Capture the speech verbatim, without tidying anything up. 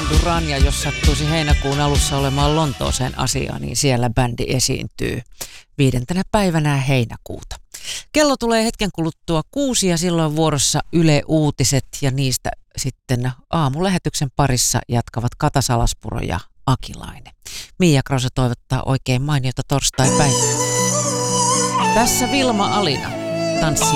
Duran, ja jos sattuisi heinäkuun alussa olemaan Lontooseen asiaa, niin siellä bändi esiintyy viidentenä päivänä heinäkuuta. Kello tulee hetken kuluttua kuusi ja silloin vuorossa Yle Uutiset ja niistä sitten aamulähetyksen parissa jatkavat Kata Salaspuro ja Akilainen. Mia Krause toivottaa oikein mainiota torstai-päivää. Tässä Vilma Alina, Tanssi